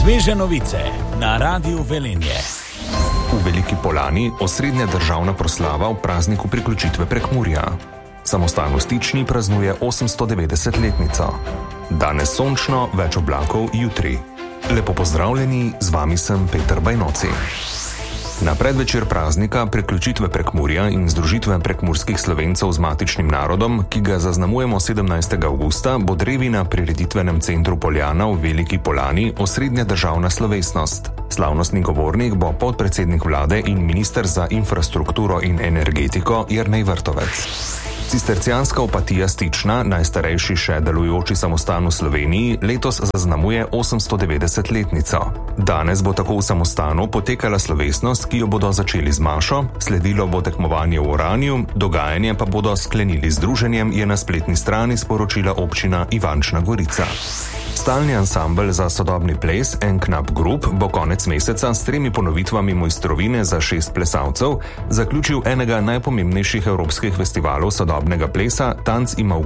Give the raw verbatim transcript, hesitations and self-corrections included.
Sveže novice na Radiu Velenje. V Veliki Polani osrednja državna proslava v prazniku priključitve Prekmurja. Samostan v Stični praznuje osemstodevetdesetletnico. Danes sončno, več oblakov jutri. Lepo pozdravljeni, z vami sem Peter Bajnoci. Na predvečer praznika priključitve Prekmurja in združitve prekmurskih Slovencev z matičnim narodom, ki ga zaznamujemo sedemnajstega avgusta, bo drevi na prireditvenem centru Poljana v Veliki Polani osrednja državna slovesnost. Slavnostni govornik bo podpredsednik vlade in minister za infrastrukturo in energetiko Jernej Vrtovec. Cistercijanska opatija Stična, najstarejši še delujoči samostan v Sloveniji, letos zaznamuje osemstodevetdesetletnico. Danes bo tako v samostanu potekala slovesnost, ki jo bodo začeli z mašo, sledilo bo tekmovanje v oranju, dogajanje pa bodo sklenili z druženjem, je na spletni strani sporočila občina Ivančna Gorica. Stalni ansambel za sodobni ples En-Knap Group bo konec meseca s tremi ponovitvami mojstrovine za šest plesalcev zaključil enega najpomembnejših evropskih festivalov sodobnega plesa Tanz im